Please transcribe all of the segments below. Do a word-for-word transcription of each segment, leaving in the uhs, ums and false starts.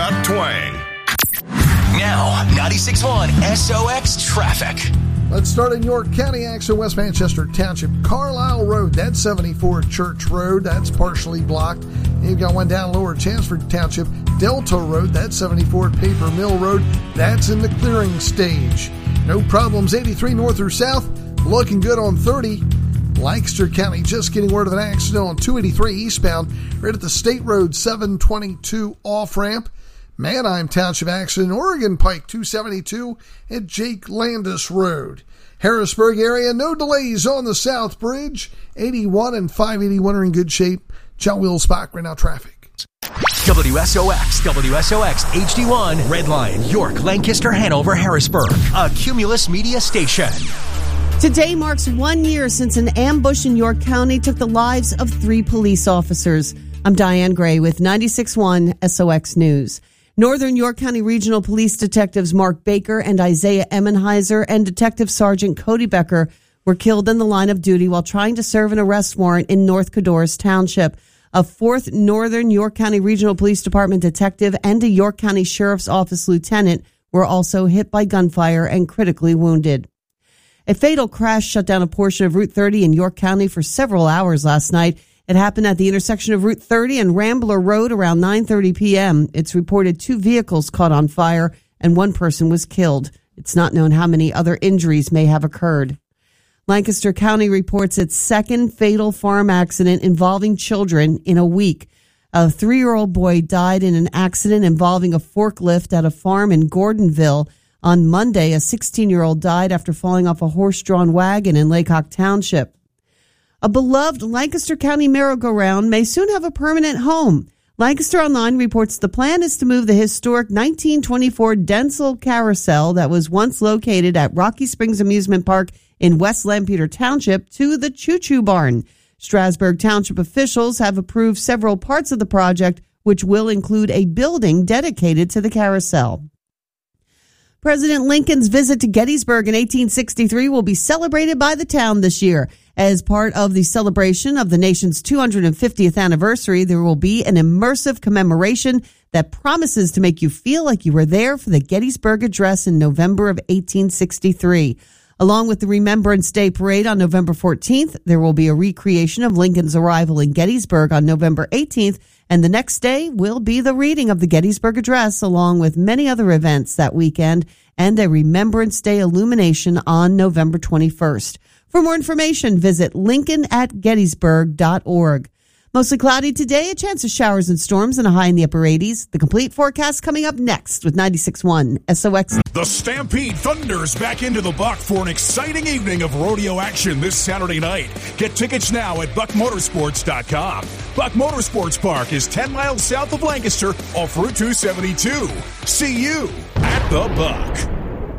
got twang. Now, ninety-six point one S O X traffic. Let's start in York County action. West Manchester Township, Carlisle Road, that's seventy-four Church Road, that's partially blocked. You've got one down Lower Chanceford Township, Delta Road, that's seventy-four Paper Mill Road, that's in the clearing stage. No problems, eighty-three north or south, looking good on thirty. Lancaster County just getting word of an accident on two eighty-three eastbound, right at the State Road seven twenty-two off-ramp. Manheim Township accident, Oregon Pike two seventy-two at Jake Landis Road. Harrisburg area, no delays on the South Bridge. eighty-one and five eighty-one are in good shape. John Wheels Spock, right now traffic. W S O X, W S O X H D one, Red Line, York, Lancaster, Hanover, Harrisburg, a Cumulus Media station. Today marks one year since an ambush in York County took the lives of three police officers. I'm Diane Gray with ninety-six point one S O X News. Northern York County Regional Police Detectives Mark Baker and Isaiah Emmenheiser and Detective Sergeant Cody Becker were killed in the line of duty while trying to serve an arrest warrant in North Codorus Township. A fourth Northern York County Regional Police Department detective and a York County Sheriff's Office lieutenant were also hit by gunfire and critically wounded. A fatal crash shut down a portion of Route thirty in York County for several hours last night. It happened at the intersection of Route thirty and Rambler Road around nine thirty p.m. It's reported two vehicles caught on fire and one person was killed. It's not known how many other injuries may have occurred. Lancaster County reports its second fatal farm accident involving children in a week. A three-year-old boy died in an accident involving a forklift at a farm in Gordonville. On Monday, a sixteen-year-old died after falling off a horse-drawn wagon in Laycock Township. A beloved Lancaster County merry-go-round may soon have a permanent home. Lancaster Online reports the plan is to move the historic nineteen twenty-four Denzel Carousel that was once located at Rocky Springs Amusement Park in West Lampeter Township to the Choo Choo Barn. Strasburg Township officials have approved several parts of the project, which will include a building dedicated to the carousel. President Lincoln's visit to Gettysburg in eighteen sixty-three will be celebrated by the town this year. As part of the celebration of the nation's two hundred fiftieth anniversary, there will be an immersive commemoration that promises to make you feel like you were there for the Gettysburg Address in November of eighteen sixty-three. Along with the Remembrance Day Parade on November fourteenth, there will be a recreation of Lincoln's arrival in Gettysburg on November eighteenth, and the next day will be the reading of the Gettysburg Address, along with many other events that weekend, and a Remembrance Day illumination on November twenty-first. For more information, visit lincoln at gettysburg dot org. Mostly cloudy today, a chance of showers and storms and a high in the upper eighties. The complete forecast coming up next with ninety-six point one S O X. The Stampede thunders back into the Buck for an exciting evening of rodeo action this Saturday night. Get tickets now at buck motorsports dot com. Buck Motorsports Park is ten miles south of Lancaster off Route two seventy-two. See you at the Buck.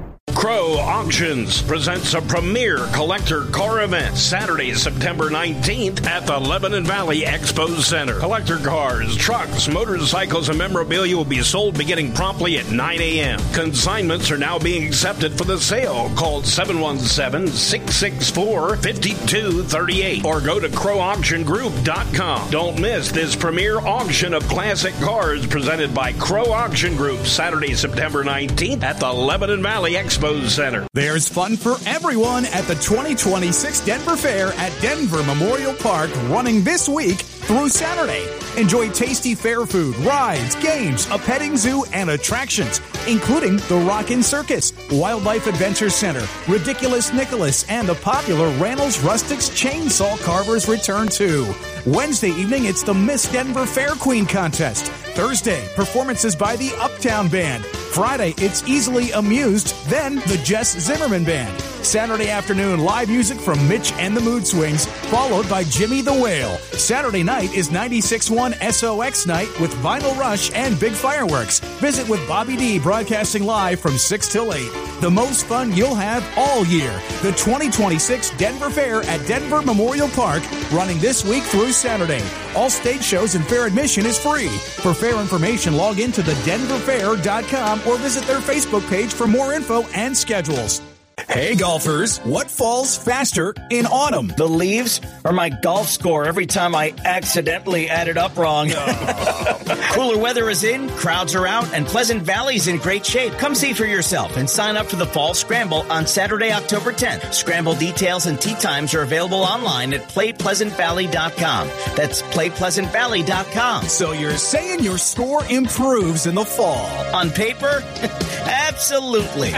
Crow Auctions presents a premier collector car event Saturday, September nineteenth at the Lebanon Valley Expo Center. Collector cars, trucks, motorcycles, and memorabilia will be sold beginning promptly at nine a.m. Consignments are now being accepted for the sale. Call seven one seven, six six four, five two three eight or go to crow auction group dot com. Don't miss this premier auction of classic cars presented by Crow Auction Group Saturday, September nineteenth at the Lebanon Valley Expo Center. There's fun for everyone at the twenty twenty-six Denver Fair at Denver Memorial Park, running this week through Saturday. Enjoy tasty fair food, rides, games, a petting zoo, and attractions, including the Rockin' Circus, Wildlife Adventure Center, Ridiculous Nicholas, and the popular Randall's Rustics Chainsaw Carvers return too. Wednesday evening, it's the Miss Denver Fair Queen Contest. Thursday, performances by the Uptown Band. Friday, it's Easily Amused, then the Jess Zimmerman Band. Saturday afternoon, live music from Mitch and the Mood Swings, followed by Jimmy the Whale. Saturday night is ninety-six point one S O X night with Vinyl Rush and big fireworks. Visit with Bobby D broadcasting live from six till eight. The most fun you'll have all year. The twenty twenty-six Denver Fair at Denver Memorial Park, running this week through Saturday. All stage shows and fair admission is free. For fair information, log into the denver fair dot com or visit their Facebook page for more info and schedules. Hey golfers, what falls faster in autumn? The leaves or my golf score every time I accidentally add it up wrong. Cooler weather is in, crowds are out, and Pleasant Valley's in great shape. Come see for yourself and sign up for the Fall Scramble on Saturday, October tenth. Scramble details and tee times are available online at play pleasant valley dot com. That's play pleasant valley dot com. So you're saying your score improves in the fall? On paper? Absolutely.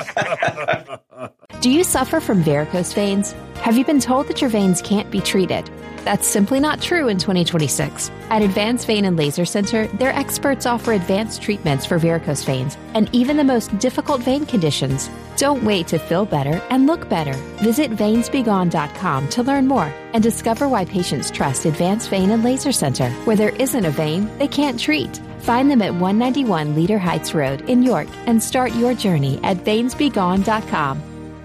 Do you suffer from varicose veins? Have you been told that your veins can't be treated? That's simply not true in twenty twenty-six. At Advanced Vein and Laser Center, their experts offer advanced treatments for varicose veins and even the most difficult vein conditions. Don't wait to feel better and look better. Visit veins be gone dot com to learn more and discover why patients trust Advanced Vein and Laser Center. Where there isn't a vein, they can't treat. Find them at one ninety-one Leader Heights Road in York and start your journey at veins be gone dot com.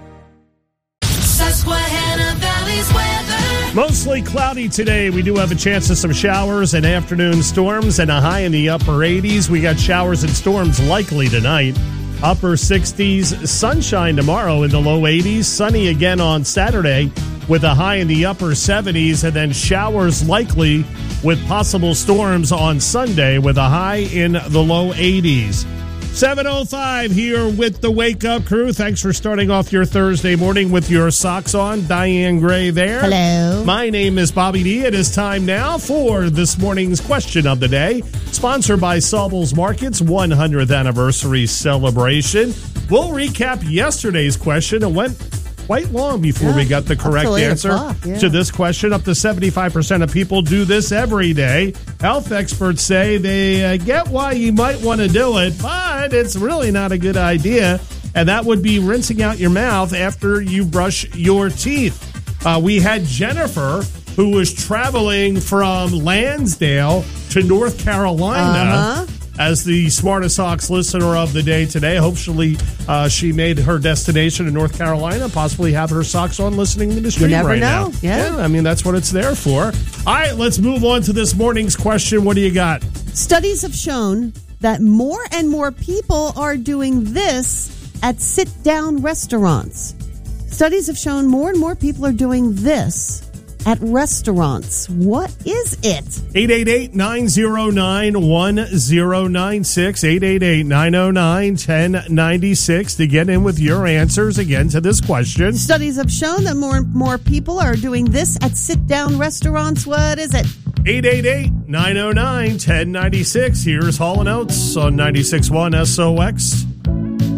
Susquehanna Valley's weather. Mostly cloudy today. We do have a chance of some showers and afternoon storms and a high in the upper eighties. We got showers and storms likely tonight. Upper sixties, sunshine tomorrow in the low eighties. Sunny again on Saturday with a high in the upper seventies, and then showers likely with possible storms on Sunday with a high in the low eighties. seven oh five here with the Wake Up Crew. Thanks for starting off your Thursday morning with your socks on. Diane Gray there. Hello. My name is Bobby D. It is time now for this morning's question of the day, sponsored by Sobel's Market's one hundredth anniversary celebration. We'll recap yesterday's question. It went quite long before yeah, we got the correct answer yeah. to this question. Up to seventy-five percent of people do this every day. Health experts say they uh, get why you might want to do it, but it's really not a good idea. And that would be rinsing out your mouth after you brush your teeth. Uh, we had Jennifer, who was traveling from Lansdale to North Carolina. Uh-huh. As the Smartest Hawks listener of the day today. Hopefully uh, she made her destination in North Carolina, possibly have her socks on listening to the stream you never right know. now. Yeah. yeah, I mean, that's what it's there for. All right, let's move on to this morning's question. What do you got? Studies have shown that more and more people are doing this at sit-down restaurants. Studies have shown more and more people are doing this at restaurants. What is it? eight eight eight, nine oh nine, one oh nine six, eight eight eight, nine oh nine, one oh nine six to get in with your answers again to this question. Studies have shown that more and more people are doing this at sit-down restaurants. What is it? eight eight eight, nine oh nine, one oh nine six. Here's Hall and Oates on ninety-six point one S O X.